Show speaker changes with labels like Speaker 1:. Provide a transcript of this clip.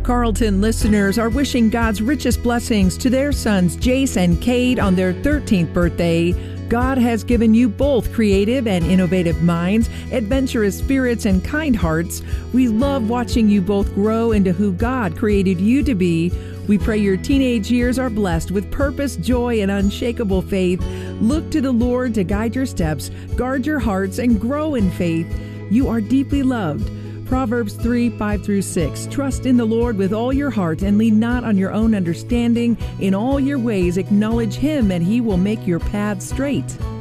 Speaker 1: Carlton listeners are wishing God's richest blessings to their sons Jace and Cade on their 13th birthday. God has given you both creative and innovative minds, adventurous spirits, and kind hearts. We love watching you both grow into who God created you to be. We pray your teenage years are blessed with purpose, joy, and unshakable faith. Look to the Lord to guide your steps, guard your hearts, and grow in faith. You are deeply loved. Proverbs 3:5-6. Trust in the Lord with all your heart and lean not on your own understanding. In all your ways acknowledge Him, and He will make your paths straight.